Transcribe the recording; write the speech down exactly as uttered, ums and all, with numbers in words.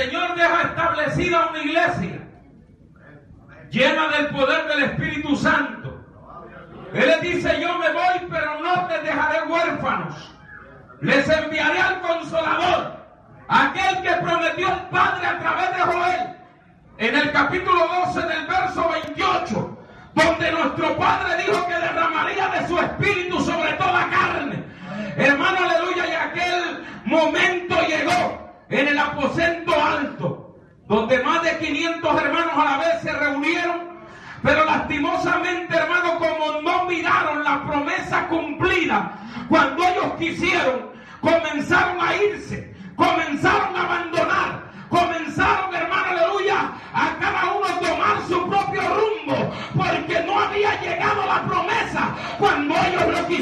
Señor deja establecida una iglesia llena del poder del Espíritu Santo. Él les dice: yo me voy, pero no te dejaré huérfanos. Les enviaré al Consolador, aquel que prometió el Padre a través de Joel, en el capítulo doce del verso veintiocho, donde nuestro Padre dijo que derramaría de su Espíritu sobre toda carne. Hermano, aleluya, y aquel momento llegó en el aposento alto, donde más de quinientos hermanos a la vez se reunieron, pero lastimosamente, hermano, como no miraron la promesa cumplida, cuando ellos quisieron, comenzaron a irse, comenzaron a abandonar, comenzaron, hermano, aleluya, a cada uno tomar su propio rumbo, porque no había llegado la promesa. Cuando